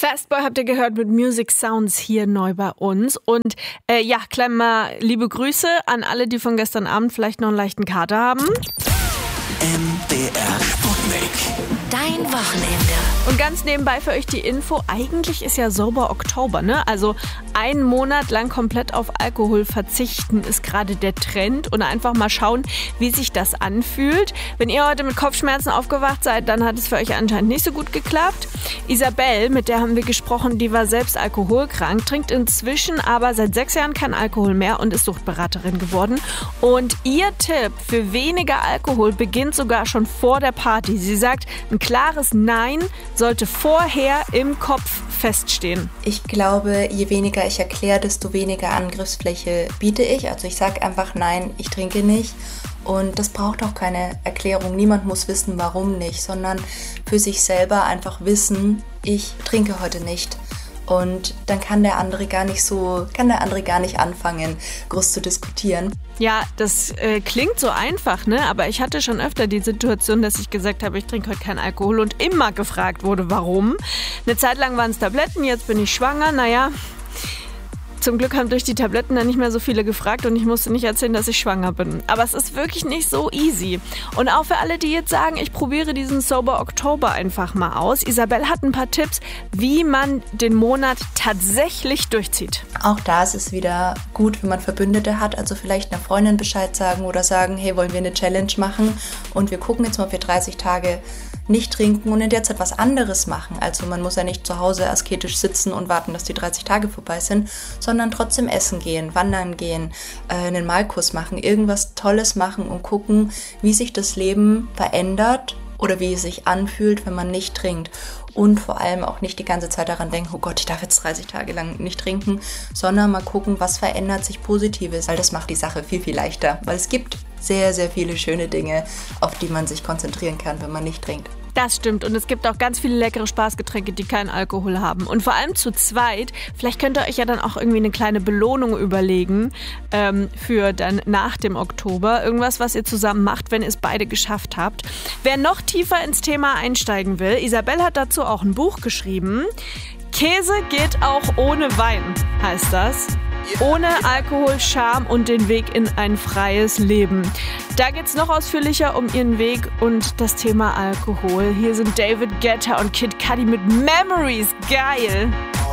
Fastboy habt ihr gehört mit Music Sounds hier neu bei uns. Und gleich mal liebe Grüße an alle, die von gestern Abend vielleicht noch einen leichten Kater haben. MDR Sputnik. Dein Wochenende. Und ganz nebenbei für euch die Info, eigentlich ist ja Sober Oktober, ne? Also einen Monat lang komplett auf Alkohol verzichten ist gerade der Trend und einfach mal schauen, wie sich das anfühlt. Wenn ihr heute mit Kopfschmerzen aufgewacht seid, dann hat es für euch anscheinend nicht so gut geklappt. Isabel, mit der haben wir gesprochen, die war selbst alkoholkrank, trinkt inzwischen aber seit 6 Jahren kein Alkohol mehr und ist Suchtberaterin geworden. Und ihr Tipp für weniger Alkohol beginnt sogar schon vor der Party. Sie sagt, ein klares Nein sollte vorher im Kopf feststehen. Ich glaube, je weniger ich erkläre, desto weniger Angriffsfläche biete ich. Also ich sage einfach nein, ich trinke nicht. Und das braucht auch keine Erklärung. Niemand muss wissen, warum nicht, sondern für sich selber einfach wissen, ich trinke heute nicht. Und dann kann der andere gar nicht anfangen, groß zu diskutieren. Ja, das klingt so einfach, ne? Aber ich hatte schon öfter die Situation, dass ich gesagt habe, ich trinke heute keinen Alkohol und immer gefragt wurde, warum. Eine Zeit lang waren es Tabletten, jetzt bin ich schwanger, naja. Zum Glück haben durch die Tabletten dann nicht mehr so viele gefragt und ich musste nicht erzählen, dass ich schwanger bin. Aber es ist wirklich nicht so easy. Und auch für alle, die jetzt sagen, ich probiere diesen Sober Oktober einfach mal aus. Isabel hat ein paar Tipps, wie man den Monat tatsächlich durchzieht. Auch da ist es wieder gut, wenn man Verbündete hat, also vielleicht einer Freundin Bescheid sagen oder sagen, hey, wollen wir eine Challenge machen und wir gucken jetzt mal, ob wir 30 Tage nicht trinken und in der Zeit was anderes machen. Also man muss ja nicht zu Hause asketisch sitzen und warten, dass die 30 Tage vorbei sind, sondern trotzdem essen gehen, wandern gehen, einen Malkurs machen, irgendwas Tolles machen und gucken, wie sich das Leben verändert oder wie es sich anfühlt, wenn man nicht trinkt. Und vor allem auch nicht die ganze Zeit daran denken, oh Gott, ich darf jetzt 30 Tage lang nicht trinken, sondern mal gucken, was verändert sich Positives, weil das macht die Sache viel, viel leichter. Weil es gibt sehr, sehr viele schöne Dinge, auf die man sich konzentrieren kann, wenn man nicht trinkt. Das stimmt und es gibt auch ganz viele leckere Spaßgetränke, die keinen Alkohol haben. Und vor allem zu zweit, vielleicht könnt ihr euch ja dann auch irgendwie eine kleine Belohnung überlegen für dann nach dem Oktober. Irgendwas, was ihr zusammen macht, wenn ihr es beide geschafft habt. Wer noch tiefer ins Thema einsteigen will, Isabel hat dazu auch ein Buch geschrieben. Käse geht auch ohne Wein, heißt das. Ohne Alkohol, Scham und den Weg in ein freies Leben. Da geht's noch ausführlicher um ihren Weg und das Thema Alkohol. Hier sind David Guetta und Kid Cudi mit Memories. Geil!